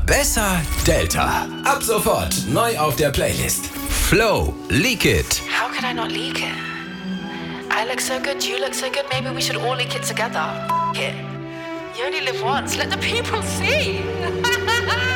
Besser Delta. Ab sofort neu auf der Playlist. Flow, Leak It. How could I not leak it? I look so good, you look so good, maybe we should all leak it together. F it. You only live once, let the people see.